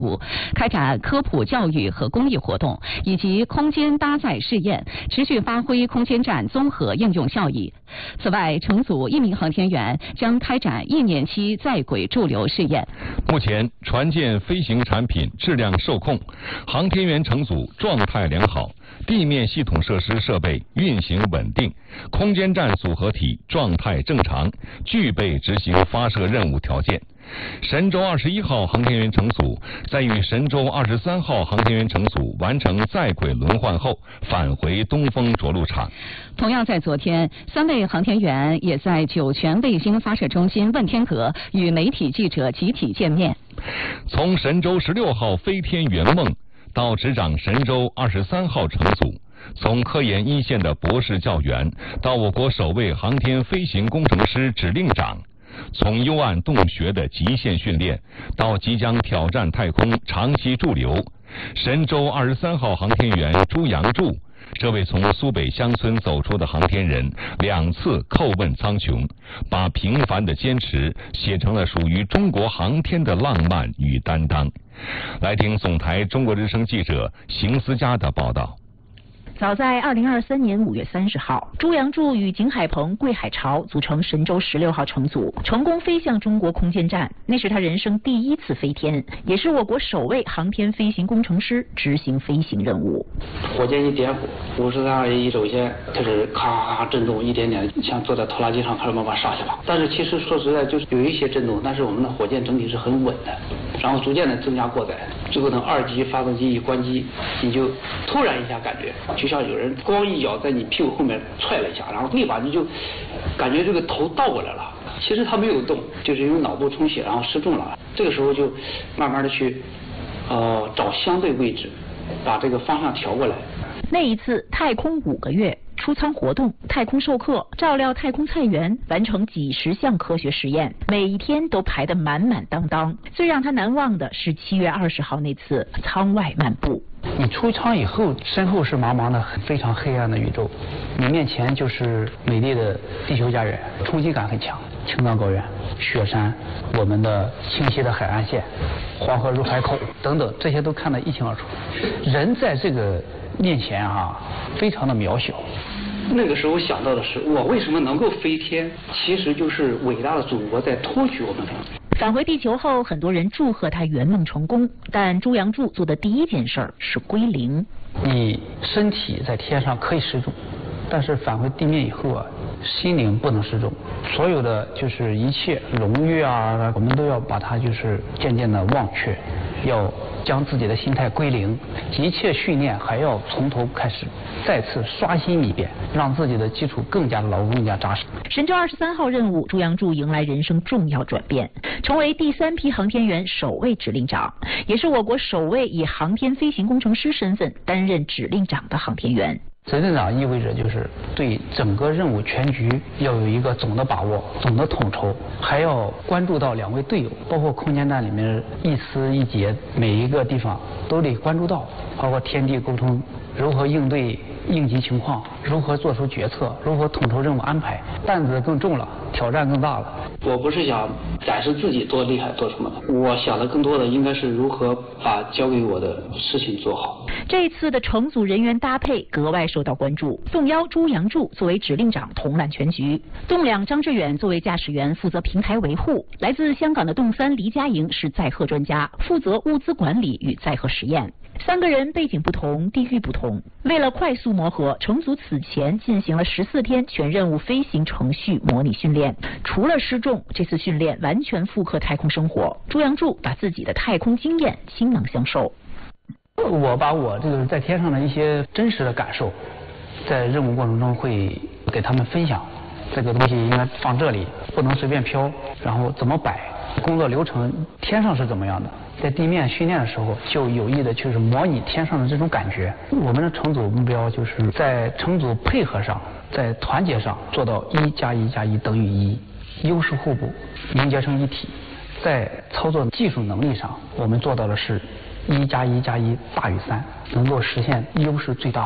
开展科普教育和公益活动，以及空间搭载试验，持续发挥空间站综合应用效益。此外，乘组1名航天员将开展1年期在轨驻留试验。 目前，船舰飞行产品质量受控，航天员乘组状态良好，地面系统设施设备运行稳定，空间站组合体状态正常，具备执行发射任务条件。神舟21号航天员乘组在与神舟23号航天员乘组完成在轨轮换后，返回东风着陆场。 同样在昨天，3位航天员也在酒泉卫星发射中心问天阁与媒体记者集体见面。 从神舟16号飞天圆梦到执掌神舟23号乘组，从科研一线的博士教员到我国首位航天飞行工程师指令长，从幽暗洞穴的极限训练到即将挑战太空长期驻留，神舟23号航天员朱杨柱这位从苏北乡村走出的航天人2次叩问苍穹，把平凡的坚持写成了属于中国航天的浪漫与担当。来听总台中国之声记者邢思佳的报道。 早在2023年5月30号，朱杨柱与景海鹏、桂海潮组成神舟16号乘组，成功飞向中国空间站。那是他人生第1次飞天，也是我国首位航天飞行工程师执行飞行任务。 火箭一点火，5321首先开始咔咔震动，一点点像坐在拖拉机上开始慢慢上下滑。但是其实说实在，就是有一些震动，但是我们的火箭整体是很稳的，然后逐渐的增加过载，最后等2级发动机一关机，你就突然一下感觉就像有人光一脚在你屁股后面踹了一下，然后立马你就感觉这个头倒过来了。其实他没有动，就是因为脑部充血然后失重了。这个时候就慢慢的去找相对位置，把这个方向调过来。 那一次太空5个月，出舱活动、太空授课、照料太空菜园，完成几十项科学实验，每一天都排得满满当当。最让他难忘的是7月20号那次舱外漫步。 你出舱以后，身后是茫茫的非常黑暗的宇宙，你面前就是美丽的地球家园，冲击感很强。青藏高原、雪山，我们的清晰的海岸线，黄河入海口等等，这些都看得一清二楚。人在这个面前非常的渺小。 那个时候想到的是，我为什么能够飞天？其实就是伟大的祖国在托举我们。 返回地球后，很多人祝贺他圆梦成功，但朱杨柱做的第1件事是归零。 你身体在天上可以失重，但是返回地面以后心灵不能失重。所有的就是一切荣誉我们都要把它就是渐渐的忘却，要将自己的心态归零，一切训练还要从头开始，再次刷新一遍，让自己的基础更加牢固、更加扎实。 神舟23号任务，朱杨柱迎来人生重要转变，成为第3批航天员首位指令长，也是我国首位以航天飞行工程师身份担任指令长的航天员。 指令长意味着就是对整个任务全局要有一个总的把握、总的统筹，还要关注到2位队友，包括空间站里面一丝一节，每一个地方都得关注到，包括天地沟通，如何应对应急情况，如何做出决策，如何统筹任务安排，担子更重了，挑战更大了。 我不是想展示自己多厉害多什么的，我想的更多的应该是如何把交给我的事情做好。 这次的乘组人员搭配格外受到关注，动邀朱杨柱作为指令长统揽全局，动2张志远作为驾驶员负责平台维护，来自香港的动3黎佳莹是载荷专家，负责物资管理与载荷实验。3个人背景不同，地域不同，为了快速磨合，乘组此前进行了14天全任务飞行程序模拟训练。除了失重，这次训练完全复刻太空生活。朱杨柱把自己的太空经验倾囊相授。 我把我这个在天上的一些真实的感受，在任务过程中会给他们分享。这个东西应该放这里，不能随便飘，然后怎么摆，工作流程天上是怎么样的。在地面训练的时候，就有意的就是模拟天上的这种感觉。我们的乘组目标就是在乘组配合上，在团结上做到1+1+1等于1，优势互补，凝结成一体。在操作技术能力上，我们做到的是1+1+1大于3，能够实现优势最大化。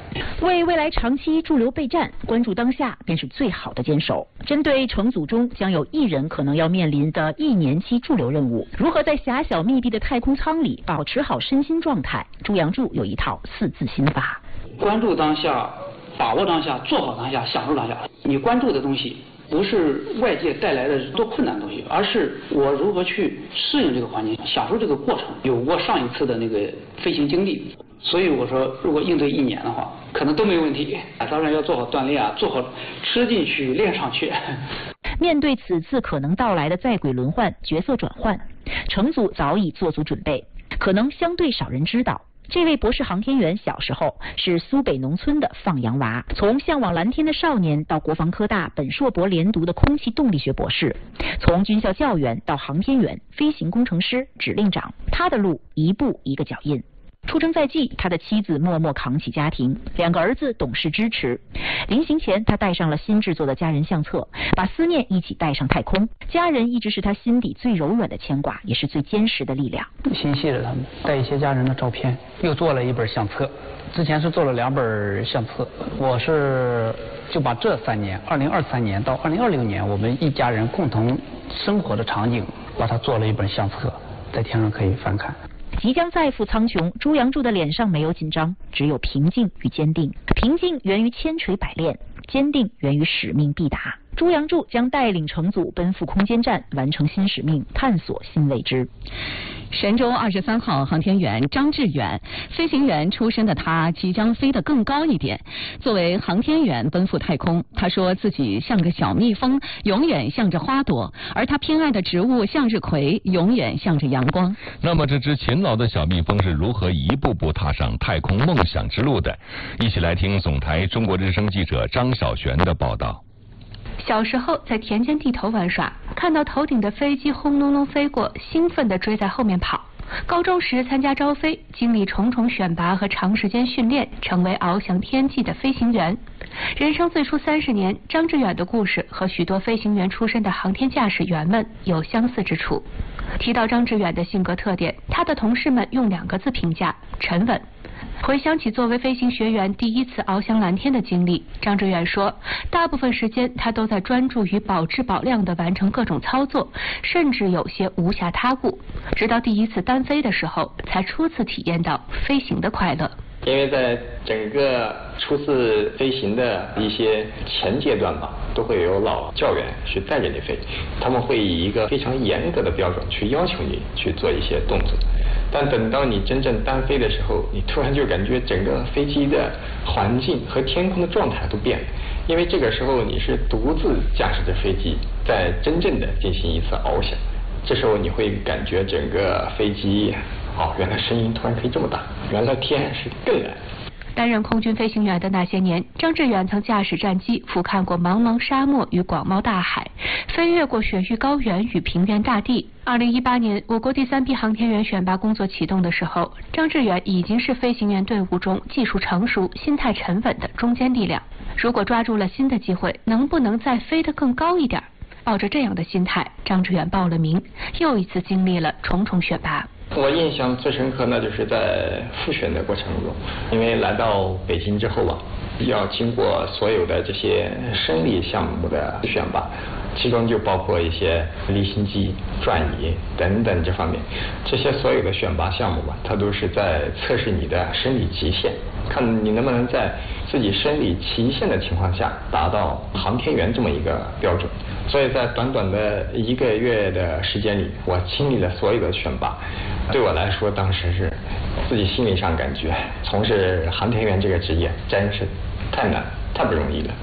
为未来长期驻留备战，关注当下便是最好的坚守。针对乘组中将有1人可能要面临的1年期驻留任务，如何在狭小密闭的太空舱里保持好身心状态，朱杨柱有一套4字心法： 关注当下，把握当下，做好当下，享受当下。你关注的东西不是外界带来的多困难的东西，而是我如何去适应这个环境，享受这个过程。有过上一次的那个飞行经历，所以我说，如果应对1年的话，可能都没问题。当然要做好锻炼啊，做好吃进去，练上去。 面对此次可能到来的在轨轮换、角色转换，乘组早已做足准备。可能相对少人知道，这位博士航天员小时候是苏北农村的放羊娃，从向往蓝天的少年到国防科大本硕博连读的空气动力学博士，从军校教员到航天员、飞行工程师、指令长，他的路一步一个脚印。出生在即，他的妻子默默扛起家庭，2个儿子懂事支持。临行前，他带上了新制作的家人相册，把思念一起带上太空。家人一直是他心底最柔软的牵挂，也是最坚实的力量。 心系着他们，带一些家人的照片，又做了1本相册。之前是做了2本相册，我是就把这3年，2023年到2026年我们一家人共同生活的场景，把它做了1本相册，在天上可以翻看。 即将再赴苍穹，朱杨柱的脸上没有紧张，只有平静与坚定。平静源于千锤百炼，坚定源于使命必达。朱杨柱将带领乘组奔赴空间站，完成新使命，探索新未知。 神舟23号航天员张志远，飞行员出身的他即将飞得更高一点。作为航天员奔赴太空，他说自己像个小蜜蜂，永远向着花朵，而他偏爱的植物向日葵永远向着阳光。 那么这只勤劳的小蜜蜂是如何一步步踏上太空梦想之路的？一起来听总台中国之声记者张小璇的报道。 小时候在田间地头玩耍，看到头顶的飞机轰隆隆飞过，兴奋地追在后面跑。高中时参加招飞，经历重重选拔和长时间训练，成为翱翔天际的飞行员。人生最初30年，张志远的故事和许多飞行员出身的航天驾驶员们有相似之处。提到张志远的性格特点，他的同事们用2个字评价：沉稳。回想起作为飞行学员第1次翱翔蓝天的经历，张志远说，大部分时间他都在专注于保质保量地完成各种操作，甚至有些无暇他顾。直到第1次单飞的时候，才初次体验到飞行的快乐。 因为在整个初次飞行的一些前阶段吧，都会有老教员去带着你飞，他们会以一个非常严格的标准去要求你去做一些动作。但等到你真正单飞的时候，你突然就感觉整个飞机的环境和天空的状态都变了，因为这个时候你是独自驾驶着飞机，在真正的进行一次翱翔。这时候你会感觉整个飞机，原来声音突然可以这么大，原来天是更蓝。 担任空军飞行员的那些年，张志远曾驾驶战机俯瞰过茫茫沙漠与广袤大海，飞越过雪域高原与平原大地。2018年，我国第3批航天员选拔工作启动的时候，张志远已经是飞行员队伍中技术成熟、心态沉稳的中坚力量。如果抓住了新的机会，能不能再飞得更高一点？抱着这样的心态，张志远报了名，又一次经历了重重选拔。 我印象最深刻呢，就是在复选的过程中，因为来到北京之后啊，要经过所有的这些生理项目的选拔，其中就包括一些离心机、转移等等这方面，这些所有的选拔项目吧，它都是在测试你的生理极限，看你能不能在自己生理极限的情况下达到航天员这么一个标准。所以在短短的1个月的时间里，我经历了所有的选拔。对我来说，当时是自己心理上感觉，从事航天员这个职业真是太难、太不容易了。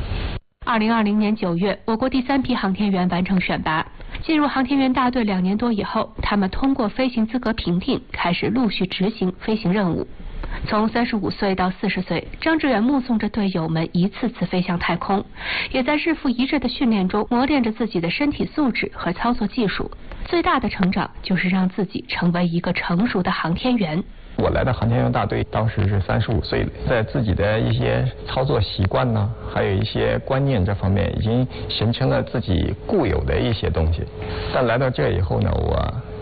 2020年9月，我国第3批航天员完成选拔，进入航天员大队2年多以后，他们通过飞行资格评定，开始陆续执行飞行任务。从35岁到40岁，张志远目送着队友们一次次飞向太空，也在日复一日的训练中磨练着自己的身体素质和操作技术。最大的成长就是让自己成为一个成熟的航天员。 我来到航天员大队，当时是35岁了，在自己的一些操作习惯呢，还有一些观念这方面，已经形成了自己固有的一些东西。但来到这以后呢，我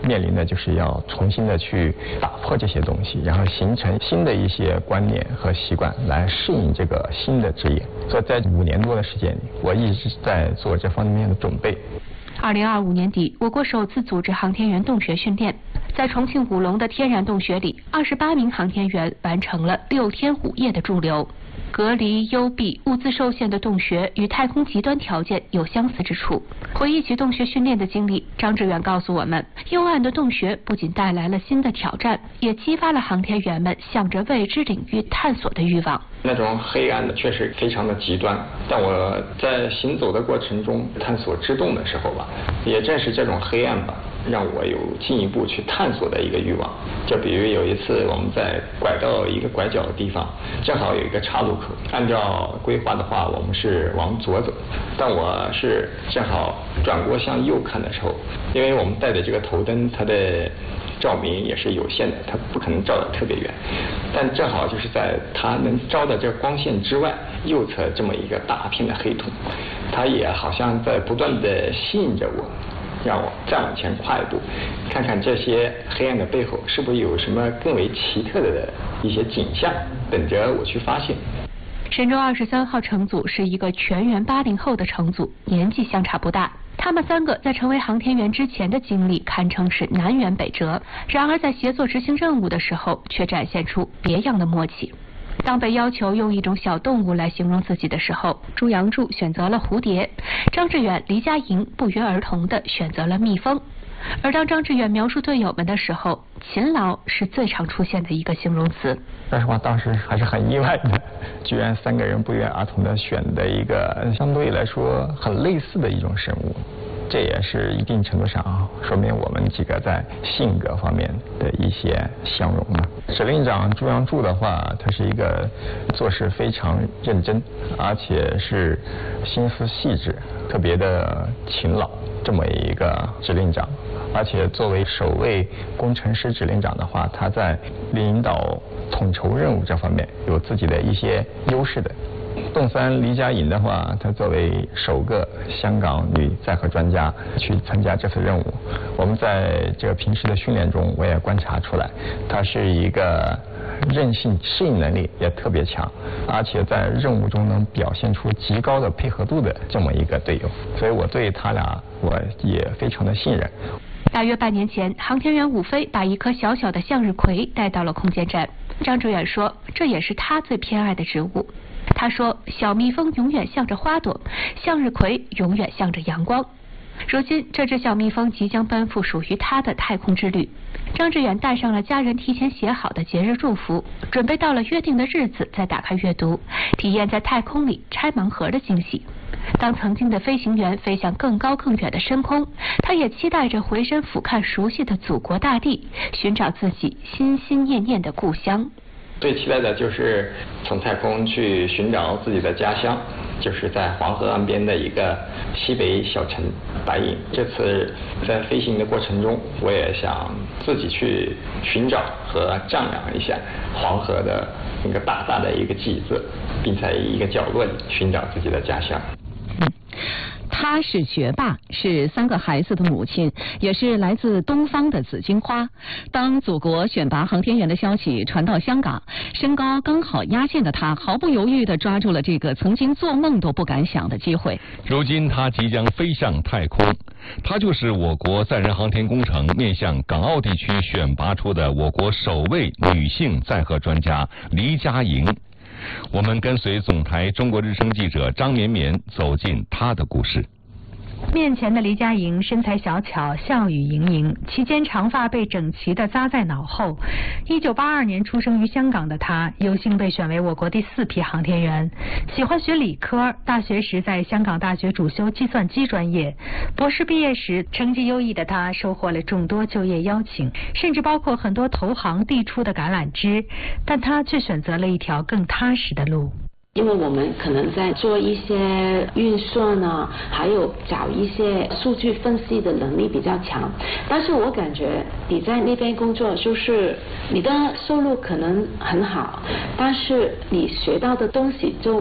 面临的就是要重新的去打破这些东西，然后形成新的一些观念和习惯来适应这个新的职业。所以在5年多的时间里，我一直在做这方面的准备。 2025年底，我国首次组织航天员洞穴训练。在重庆武隆的天然洞穴里，28名航天员完成了6天5夜的驻留。隔离、幽闭、物资受限的洞穴与太空极端条件有相似之处。回忆起洞穴训练的经历，张志远告诉我们，幽暗的洞穴不仅带来了新的挑战，也激发了航天员们向着未知领域探索的欲望。 那种黑暗的确实非常的极端，但我在行走的过程中探索之洞的时候吧，也正是这种黑暗吧，让我有进一步去探索的一个欲望。就比如有一次我们在拐到一个拐角的地方，正好有一个岔路口，按照规划的话我们是往左走，但我是正好转过向右看的时候，因为我们带的这个头灯它的照明也是有限的，它不可能照得特别远，但正好就是在它能照的这个光线之外，右侧这么一个大片的黑洞，它也好像在不断的吸引着我，让我再往前跨一步，看看这些黑暗的背后是不是有什么更为奇特的一些景象等着我去发现。 神舟23号乘组是一个全员80后的乘组，年纪相差不大。他们3个在成为航天员之前的经历堪称是南辕北辙，然而在协作执行任务的时候，却展现出别样的默契。当被要求用一种小动物来形容自己的时候，朱杨柱选择了蝴蝶，张志远、黎佳莹不约而同地选择了蜜蜂。而当张志远描述队友们的时候，勤劳是最常出现的一个形容词。 说实话，当时还是很意外的，居然3个人不约而同的选的一个相对来说很类似的一种生物。这也是一定程度上说明我们几个在性格方面的一些相容嘛。指令长朱杨柱的话，他是一个做事非常认真，而且是心思细致，特别的勤劳这么一个指令长。而且作为首位工程师指令长的话，他在领导统筹任务这方面有自己的一些优势的。洞3黎佳莹的话，她作为首个香港女载荷专家去参加这次任务，我们在这个平时的训练中，我也观察出来，她是一个韧性、适应能力也特别强，而且在任务中能表现出极高的配合度的这么一个队友，所以我对他俩我也非常的信任。 大约半年前，航天员伍飞把一颗小小的向日葵带到了空间站。张志远说，这也是他最偏爱的植物。他说，小蜜蜂永远向着花朵，向日葵永远向着阳光。如今，这只小蜜蜂即将奔赴属于它的太空之旅。张志远带上了家人提前写好的节日祝福，准备到了约定的日子再打开阅读，体验在太空里拆盲盒的惊喜。当曾经的飞行员飞向更高更远的深空，他也期待着回身俯瞰熟悉的祖国大地，寻找自己心心念念的故乡。 最期待的就是从太空去寻找自己的家乡，就是在黄河岸边的一个西北小城白银。这次在飞行的过程中，我也想自己去寻找和丈量一下黄河的一个大大的一个脊子，并在一个角落里寻找自己的家乡。 她是学霸，是3个孩子的母亲，也是来自东方的紫荆花。当祖国选拔航天员的消息传到香港，身高刚好压线的她毫不犹豫地抓住了这个曾经做梦都不敢想的机会。 如今她即将飞向太空，她就是我国载人航天工程面向港澳地区选拔出的我国首位女性载荷专家黎佳莹。我们跟随总台中国日升记者张绵绵走进她的故事。 面前的黎佳莹身材小巧，笑语盈盈，其间长发被整齐地扎在脑后。1982年出生于香港的她，有幸被选为我国第4批航天员。喜欢学理科，大学时在香港大学主修计算机专业。博士毕业时，成绩优异的她收获了众多就业邀请，甚至包括很多投行递出的橄榄枝，但她却选择了一条更踏实的路。 因为我们可能在做一些运算啊，还有找一些数据分析的能力比较强，但是我感觉你在那边工作，就是你的收入可能很好，但是你学到的东西就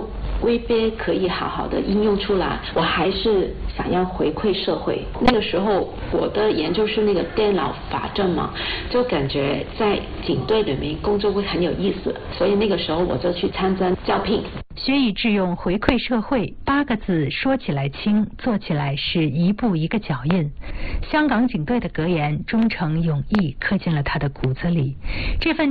未必可以好好的应用出来，我还是想要回馈社会。那个时候我的研究是那个电脑法政嘛，就感觉在警队里面工作会很有意思，所以那个时候我就去参加招聘。 学以致用，回馈社会8个字说起来轻，做起来是一步一个脚印。香港警队的格言忠诚勇毅刻进了他的骨子里，这份